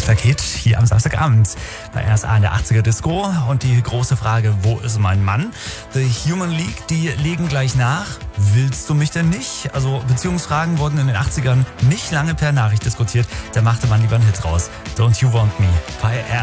Samstag-Hit hier am Samstagabend bei RSA in der 80er Disco. Und die große Frage, wo ist mein Mann? The Human League, die legen gleich nach. Willst du mich denn nicht? Also Beziehungsfragen wurden in den 80ern nicht lange per Nachricht diskutiert. Da machte man lieber einen Hit raus. Don't You Want Me bei RSA.